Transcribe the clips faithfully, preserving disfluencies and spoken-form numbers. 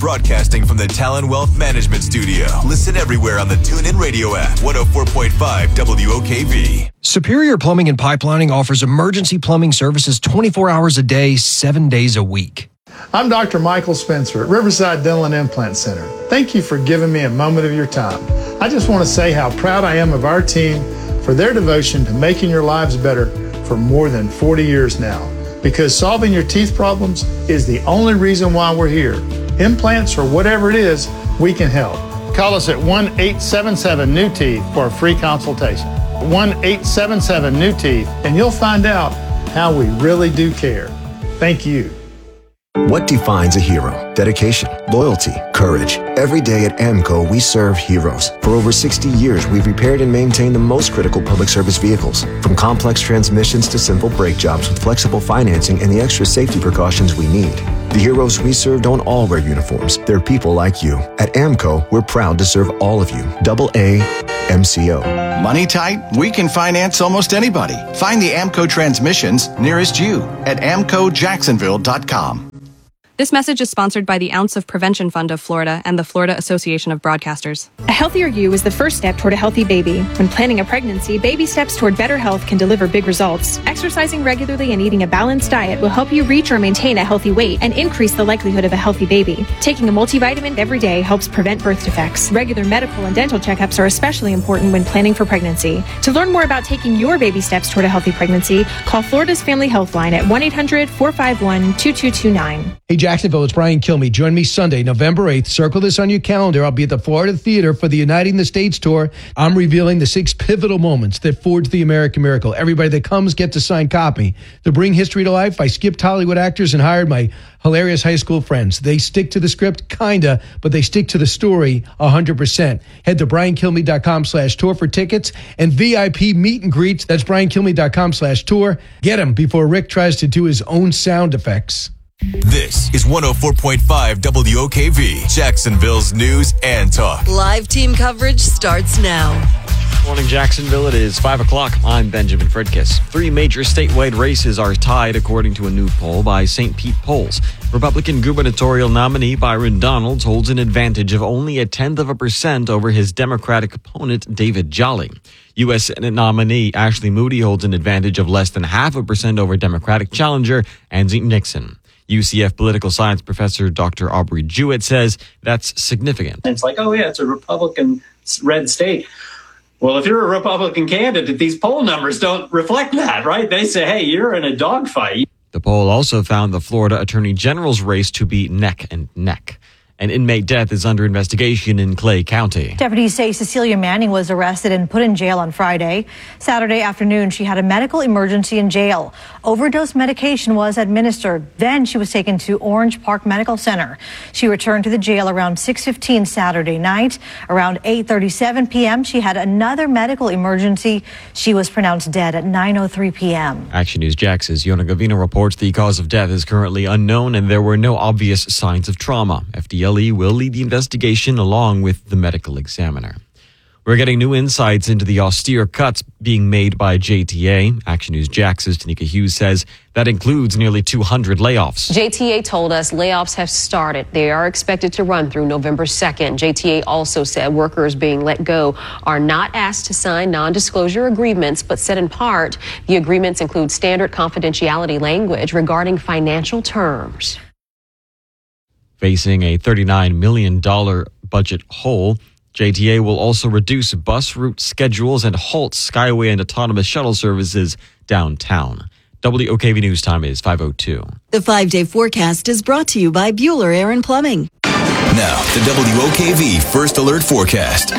Broadcasting from the Talon Wealth Management Studio. Listen everywhere on the TuneIn Radio app. one oh four point five W O K V. Superior Plumbing and Pipelining offers emergency plumbing services twenty-four hours a day, seven days a week. I'm Doctor Michael Spencer at Riverside Dental and Implant Center. Thank you for giving me a moment of your time. I just want to say how proud I am of our team for their devotion to making your lives better for more than forty years now. Because solving your teeth problems is the only reason why we're here. Implants or whatever it is, we can help. Call us at one eight seven seven new teeth for a free consultation. one eight seven seven new teeth, and you'll find out how we really do care. Thank you. What defines a hero? Dedication, loyalty, courage. Every day at AMCO, we serve heroes. For over sixty years, we've repaired and maintained the most critical public service vehicles. From complex transmissions to simple brake jobs with flexible financing and the extra safety precautions we need. The heroes we serve don't all wear uniforms. They're people like you. At AMCO, we're proud to serve all of you. Double A M C O. Money tight? We can finance almost anybody. Find the AMCO transmissions nearest you at amco jacksonville dot com. This message is sponsored by the Ounce of Prevention Fund of Florida and the Florida Association of Broadcasters. A healthier you is the first step toward a healthy baby. When planning a pregnancy, baby steps toward better health can deliver big results. Exercising regularly and eating a balanced diet will help you reach or maintain a healthy weight and increase the likelihood of a healthy baby. Taking a multivitamin every day helps prevent birth defects. Regular medical and dental checkups are especially important when planning for pregnancy. To learn more about taking your baby steps toward a healthy pregnancy, call Florida's Family Health Line at one eight hundred four five one two two two nine. Hey, Jacksonville, it's Brian Kilmeade. Join me Sunday, November eighth. Circle this on your calendar. I'll be at the Florida Theater for the Uniting the States tour. I'm revealing the six pivotal moments that forged the American miracle. Everybody that comes gets a signed copy. To bring history to life, I skipped Hollywood actors and hired my hilarious high school friends. They stick to the script, kinda, but they stick to the story one hundred percent. Head to brian kilmeade dot com slash tour for tickets and V I P meet and greets. That's brian kilmeade dot com slash tour. Get them before Rick tries to do his own sound effects. This is one oh four point five W O K V, Jacksonville's news and talk. Live team coverage starts now. Morning, Jacksonville. It is five o'clock. I'm Benjamin Fredkiss. Three major statewide races are tied according to a new poll by Saint Pete Polls. Republican gubernatorial nominee Byron Donalds holds an advantage of only a tenth of a percent over his Democratic opponent David Jolly. U S Senate nominee Ashley Moody holds an advantage of less than half a percent over Democratic challenger Angie Nixon. U C F political science professor Doctor Aubrey Jewett says that's significant. It's like, oh yeah, it's a Republican red state. Well, if you're a Republican candidate, these poll numbers don't reflect that, right? They say, hey, you're in a dogfight. The poll also found the Florida Attorney General's race to be neck and neck. An inmate death is under investigation in Clay County. Deputies say Cecilia Manning was arrested and put in jail on Friday. Saturday afternoon, she had a medical emergency in jail. Overdose medication was administered. Then she was taken to Orange Park Medical Center. She returned to the jail around six fifteen Saturday night. Around eight thirty-seven p.m., she had another medical emergency. She was pronounced dead at nine oh three p.m. Action News Jax's Yona Gavino reports the cause of death is currently unknown and there were no obvious signs of trauma. F D L E will lead the investigation along with the medical examiner. We're getting new insights into the austere cuts being made by J T A. Action News Jax's Tanika Hughes says that includes nearly two hundred layoffs. J T A told us layoffs have started. They are expected to run through November second. J T A also said workers being let go are not asked to sign non-disclosure agreements, but said in part the agreements include standard confidentiality language regarding financial terms. Facing a thirty-nine million dollars budget hole, J T A will also reduce bus route schedules and halt Skyway and autonomous shuttle services downtown. W O K V News time is five oh two. The five-day forecast is brought to you by Bueller Air and Plumbing. Now, the W O K V First Alert Forecast.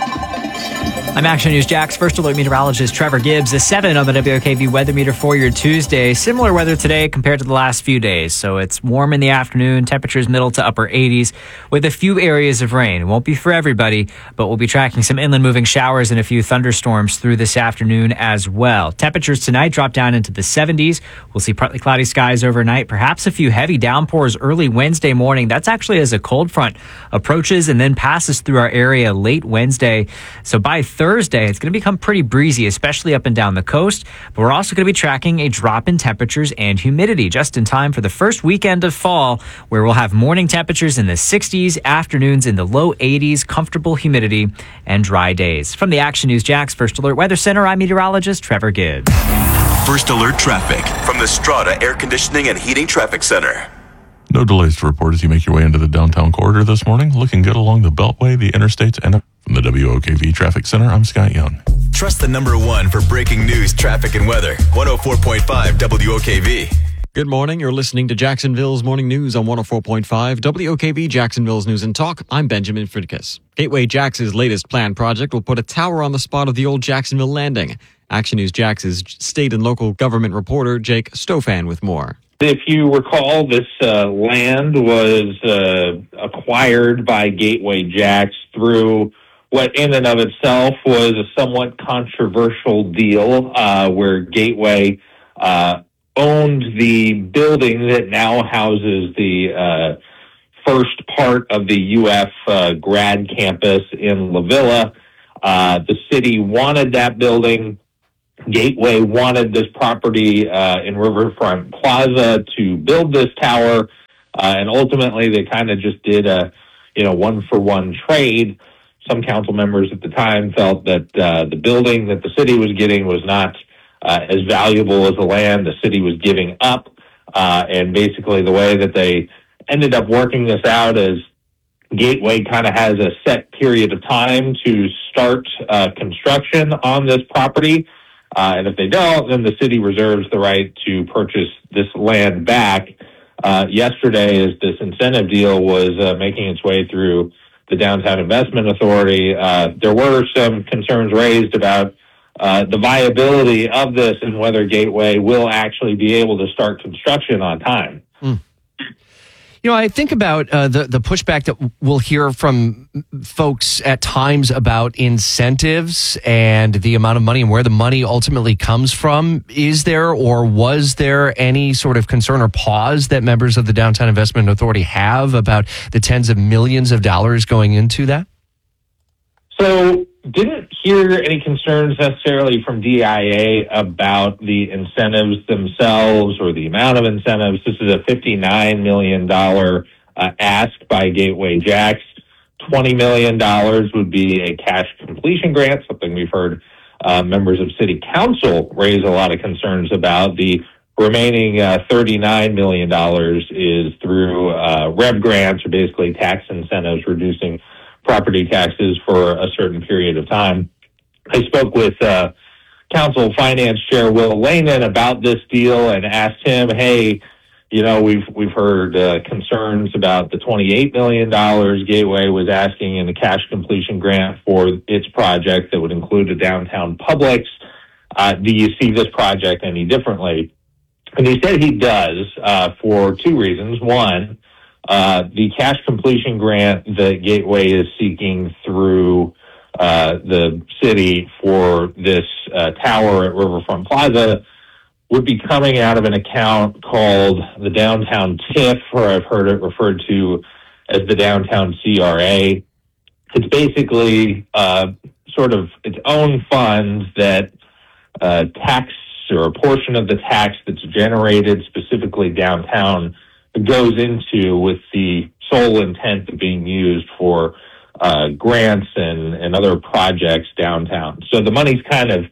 I'm Action News Jax First Alert meteorologist Trevor Gibbs. A seven on the W O K V weather meter for your Tuesday. Similar weather today compared to the last few days. So it's warm in the afternoon, temperatures middle to upper eighties with a few areas of rain. It won't be for everybody, but we'll be tracking some inland moving showers and a few thunderstorms through this afternoon as well. Temperatures tonight drop down into the seventies. We'll see partly cloudy skies overnight, perhaps a few heavy downpours early Wednesday morning. That's actually as a cold front approaches and then passes through our area late Wednesday. So by by Thursday, it's going to become pretty breezy, especially up and down the coast. But we're also going to be tracking a drop in temperatures and humidity just in time for the first weekend of fall, where we'll have morning temperatures in the sixties, afternoons in the low eighties, comfortable humidity, and dry days. From the Action News Jax First Alert Weather Center, I'm meteorologist Trevor Gibbs. First Alert Traffic from the Strata Air Conditioning and Heating Traffic Center. No delays to report as you make your way into the downtown corridor this morning. Looking good along the Beltway, the interstates, and from the W O K V Traffic Center, I'm Scott Young. Trust the number one for breaking news, traffic, and weather. one oh four point five W O K V. Good morning. You're listening to Jacksonville's Morning News on one oh four point five W O K V, Jacksonville's News and Talk. I'm Benjamin Fridkes. Gateway Jax's latest planned project will put a tower on the spot of the old Jacksonville Landing. Action News Jax's state and local government reporter, Jake Stofan, with more. If you recall, this uh, land was uh, acquired by Gateway Jax through what in and of itself was a somewhat controversial deal uh, where Gateway uh, owned the building that now houses the uh, first part of the U F uh, grad campus in La Villa. Uh, the city wanted that building. Gateway wanted this property uh, in Riverfront Plaza to build this tower, uh, and ultimately they kind of just did a, you know, one-for-one trade. Some council members at the time felt that uh, the building that the city was getting was not uh, as valuable as the land the city was giving up, uh, and basically the way that they ended up working this out is Gateway kind of has a set period of time to start uh, construction on this property. Uh, and if they don't, then the city reserves the right to purchase this land back. Uh, yesterday, as this incentive deal was uh, making its way through the Downtown Investment Authority, uh, there were some concerns raised about uh, the viability of this and whether Gateway will actually be able to start construction on time. Mm. You know, I think about uh, the, the pushback that we'll hear from folks at times about incentives and the amount of money and where the money ultimately comes from. Is there or was there any sort of concern or pause that members of the Downtown Investment Authority have about the tens of millions of dollars going into that? So, didn't hear any concerns necessarily from D I A about the incentives themselves or the amount of incentives. This is a fifty-nine million dollars uh, ask by Gateway Jax. twenty million dollars would be a cash completion grant, something we've heard uh, members of City Council raise a lot of concerns about. The remaining uh, thirty-nine million dollars is through uh, rev grants, or basically tax incentives, reducing property taxes for a certain period of time. I spoke with uh, Council Finance Chair Will Lanin about this deal and asked him, hey, you know, we've we've heard uh, concerns about the twenty-eight million dollars Gateway was asking in the cash completion grant for its project that would include a downtown Publix. Uh, do you see this project any differently? And he said he does uh, for two reasons. One, Uh, the cash completion grant that Gateway is seeking through uh, the city for this uh, tower at Riverfront Plaza would be coming out of an account called the Downtown T I F, or I've heard it referred to as the Downtown C R A. It's basically uh, sort of its own fund that uh, tax or a portion of the tax that's generated specifically downtown goes into with the sole intent of being used for uh, grants and, and other projects downtown. So the money's kind of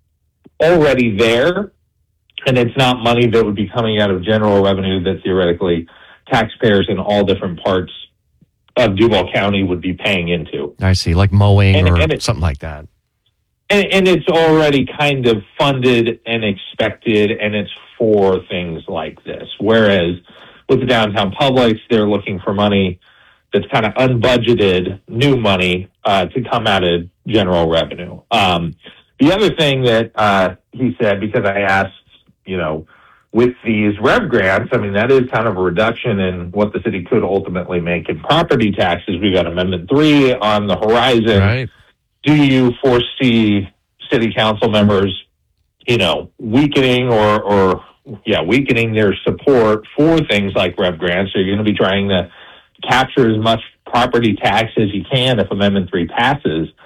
already there, and it's not money that would be coming out of general revenue that theoretically taxpayers in all different parts of Duval County would be paying into. I see, like mowing and, or and it, something like that. And, and it's already kind of funded and expected, and it's for things like this. Whereas with the downtown Publix, they're looking for money that's kind of unbudgeted, new money uh, to come out of general revenue. Um, the other thing that uh, he said, because I asked, you know, with these rev grants, I mean, that is kind of a reduction in what the city could ultimately make in property taxes. We've got Amendment three on the horizon. Right. Do you foresee city council members, you know, weakening or, or yeah, weakening their support for things like rev grants? So you're going to be trying to capture as much property tax as you can if Amendment three passes.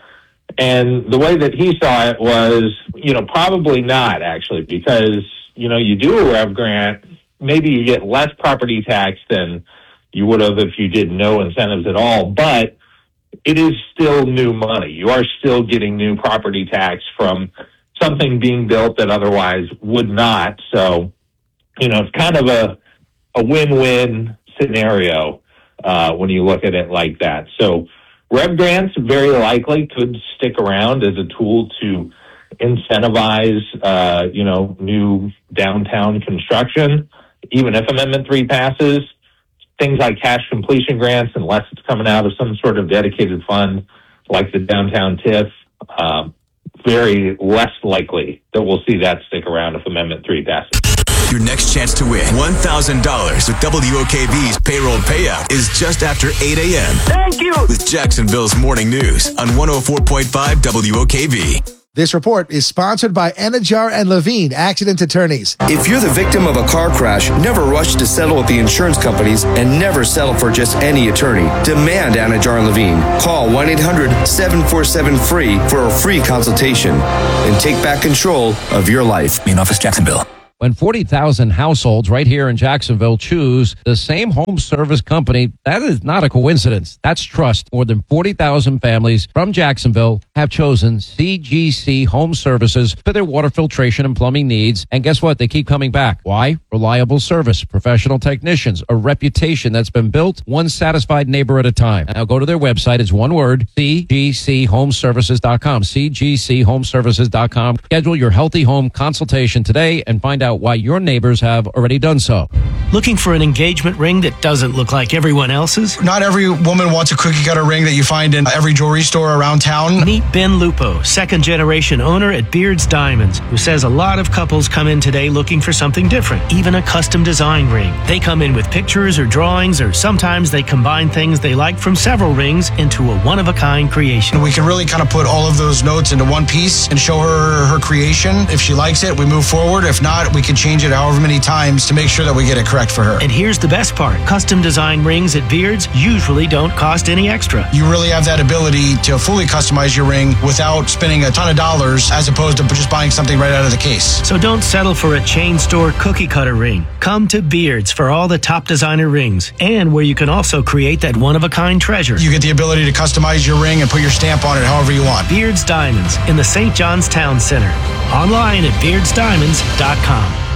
And the way that he saw it was, you know, probably not actually, because, you know, you do a Rev grant, maybe you get less property tax than you would have if you did no incentives at all, but it is still new money. You are still getting new property tax from something being built that otherwise would not. So, you know, it's kind of a, a win-win scenario uh, when you look at it like that. So Rev grants very likely could stick around as a tool to incentivize, uh, you know, new downtown construction, even if Amendment three passes. Things like cash completion grants, unless it's coming out of some sort of dedicated fund like the downtown T I F, um, very less likely that we'll see that stick around if Amendment three passes. Your next chance to win one thousand dollars with W O K V's payroll payout is just after eight a.m. Thank you! With Jacksonville's Morning News on one oh four point five W O K V. This report is sponsored by Anajar and Levine Accident Attorneys. If you're the victim of a car crash, never rush to settle with the insurance companies and never settle for just any attorney. Demand Anajar and Levine. Call one eight hundred seven four seven free for a free consultation and take back control of your life. Main office, Jacksonville. When forty thousand households right here in Jacksonville choose the same home service company, that is not a coincidence. That's trust. More than forty thousand families from Jacksonville have chosen C G C Home Services for their water filtration and plumbing needs. And guess what? They keep coming back. Why? Reliable service, professional technicians, a reputation that's been built one satisfied neighbor at a time. Now go to their website. It's one word, C G C home services dot com, C G C home services dot com. Schedule your healthy home consultation today and find out why your neighbors have already done so. Looking for an engagement ring that doesn't look like everyone else's? Not every woman wants a cookie cutter ring that you find in every jewelry store around town. Meet Ben Lupo, second generation owner at Beard's Diamonds, who says a lot of couples come in today looking for something different, even a custom design ring. They come in with pictures or drawings, or sometimes they combine things they like from several rings into a one-of-a-kind creation. We can really kind of put all of those notes into one piece and show her her creation. If she likes it, we move forward. If not, we can change it however many times to make sure that we get it correct for her. And here's the best part. Custom design rings at Beard's usually don't cost any extra. You really have that ability to fully customize your ring without spending a ton of dollars as opposed to just buying something right out of the case. So don't settle for a chain store cookie cutter ring. Come to Beard's for all the top designer rings, and where you can also create that one-of-a-kind treasure. You get the ability to customize your ring and put your stamp on it however you want. Beard's Diamonds in the Saint John's Town Center. Online at beards diamonds dot com.